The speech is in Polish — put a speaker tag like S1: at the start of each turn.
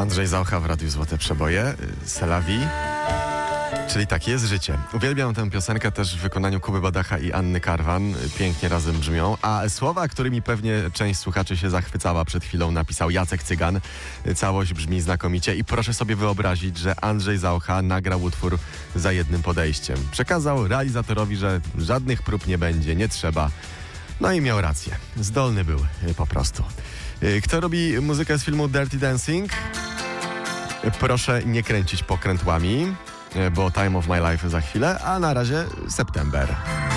S1: Andrzej Zaucha w Radiu Złote Przeboje, C'est la vie, czyli takie jest życie. Uwielbiam tę piosenkę też w wykonaniu Kuby Badacha i Anny Karwan. Pięknie razem brzmią. A słowa, którymi pewnie część słuchaczy się zachwycała przed chwilą, napisał Jacek Cygan. Całość brzmi znakomicie i proszę sobie wyobrazić, że Andrzej Zaucha nagrał utwór za jednym podejściem. Przekazał realizatorowi, że żadnych prób nie będzie, nie trzeba. No i miał rację. Zdolny był po prostu. Kto robi muzykę z filmu Dirty Dancing? Proszę nie kręcić pokrętłami, bo Time of My Life za chwilę, a na razie September.